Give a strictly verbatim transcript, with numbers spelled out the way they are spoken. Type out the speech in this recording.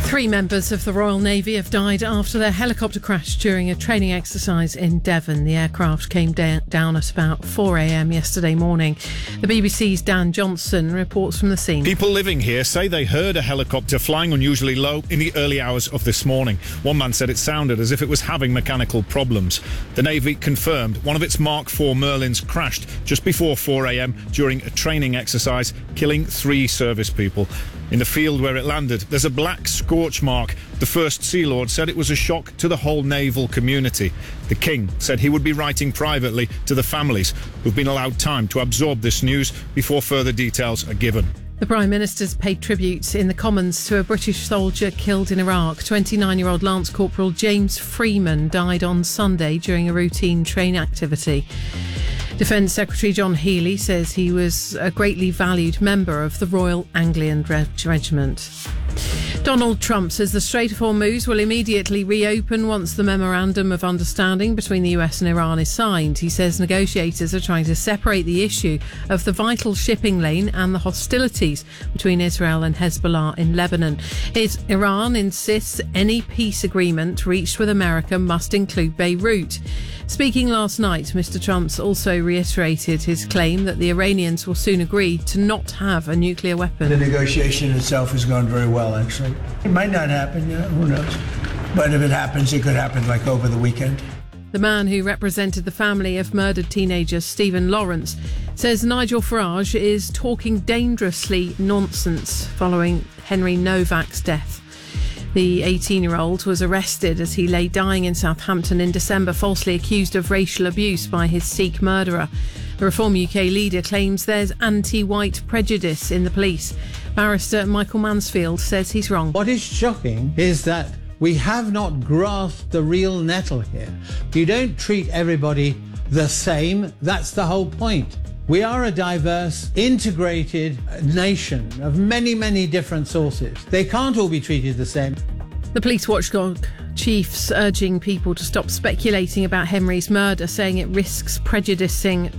Three members of the Royal Navy have died after their helicopter crashed during a training exercise in Devon. The aircraft came da- down at about four a.m. yesterday morning. The B B C's Dan Johnson reports from the scene. People living here say they heard a helicopter flying unusually low in the early hours of this morning. One man said it sounded as if it was having mechanical problems. The Navy confirmed one of its Mark four Merlins crashed just before four a.m. during a training exercise, killing three service people. In the field where it landed, there's a black scorch mark. The First Sea Lord said it was a shock to the whole naval community. The King said he would be writing privately to the families who've been allowed time to absorb this news before further details are given. The Prime Minister's paid tribute in the Commons to a British soldier killed in Iraq. twenty-nine-year-old Lance Corporal James Freeman died on Sunday during a routine training activity. Defence Secretary John Healey says he was a greatly valued member of the Royal Anglian Reg- Regiment. Donald Trump says the Strait of Hormuz will immediately reopen once the Memorandum of Understanding between the U S and Iran is signed. He says negotiators are trying to separate the issue of the vital shipping lane and the hostilities between Israel and Hezbollah in Lebanon. It, Iran insists any peace agreement reached with America must include Beirut. Speaking last night, Mister Trump also reiterated his claim that the Iranians will soon agree to not have a nuclear weapon. The negotiation itself has gone very well, actually. It might not happen, yeah, who knows? But if it happens, it could happen like over the weekend. The man who represented the family of murdered teenager Stephen Lawrence says Nigel Farage is talking dangerously nonsense following Henry Novak's death. The eighteen-year-old was arrested as he lay dying in Southampton in December, falsely accused of racial abuse by his Sikh murderer. The Reform U K leader claims there's anti-white prejudice in the police. Barrister Michael Mansfield says he's wrong. What is shocking is that we have not grasped the real nettle here. You don't treat everybody the same. That's the whole point. We are a diverse, integrated nation of many, many different sources. They can't all be treated the same. The police watchdog chief's urging people to stop speculating about Henry's murder, saying it risks prejudicing